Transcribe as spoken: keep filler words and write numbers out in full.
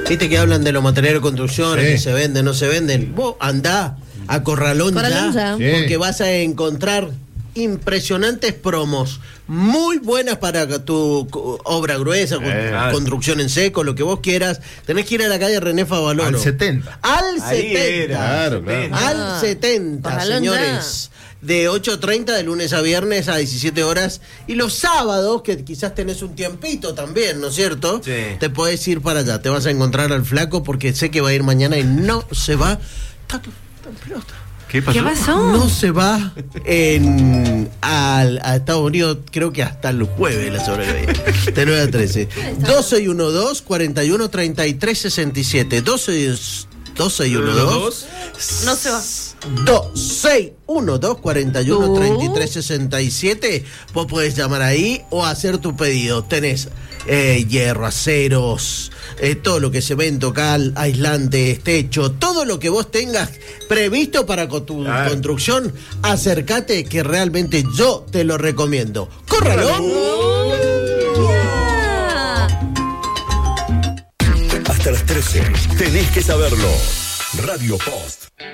Viste que hablan de los materiales de construcción, Sí. que se venden, no se venden. Vos andá a Corralón, Corralón ya, ya. Sí. porque vas a encontrar impresionantes promos, muy buenas para tu co- obra gruesa, con- Eh. construcción en seco, lo que vos quieras. Tenés que ir a la calle René Favaloro. Al setenta. Al Ahí setenta. era. Claro, claro. Al Ah, setenta, Corralón señores. De ocho treinta de lunes a viernes a diecisiete horas. Y los sábados, que quizás tenés un tiempito también, ¿no es cierto? Sí. Te podés ir para allá. Te vas a encontrar al flaco porque sé que va a ir mañana y no se va. Está, está en pelota. ¿Qué pasó? ¿Qué pasó? No se va en, al, a Estados Unidos, creo que hasta el jueves la sobrevive. De nueve a trece. doce y doce, cuarenta y uno, treinta y tres, sesenta y siete. doce y doce y doce. No se va. dos seis uno dos cuarenta y uno treinta y tres sesenta y siete. Vos podés llamar ahí o hacer tu pedido. Tenés eh, hierro, aceros, eh, todo lo que es cemento, cal, aislantes, techo, todo lo que vos tengas previsto para con tu Claro. construcción, acércate que realmente yo te lo recomiendo. ¡Corralón! Hasta las trece. Tenés que saberlo. Radio Post.